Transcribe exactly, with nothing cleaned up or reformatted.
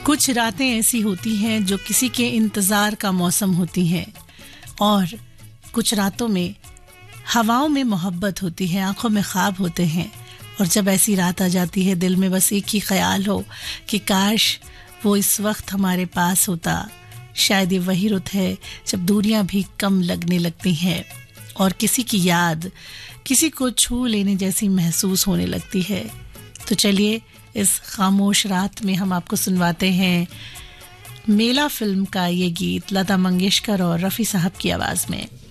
कुछ रातें ऐसी होती हैं जो किसी के इंतज़ार का मौसम होती हैं, और कुछ रातों में हवाओं में मोहब्बत होती है, आंखों में ख्वाब होते हैं। और जब ऐसी रात आ जाती है, दिल में बस एक ही ख्याल हो कि काश वो इस वक्त हमारे पास होता। शायद ये वही रुत है जब दूरियां भी कम लगने लगती हैं और किसी की याद किसी को छू लेने जैसी महसूस होने लगती है। तो चलिए इस खामोश रात में हम आपको सुनवाते हैं मेला फिल्म का ये गीत लता मंगेशकर और रफ़ी साहब की आवाज़ में।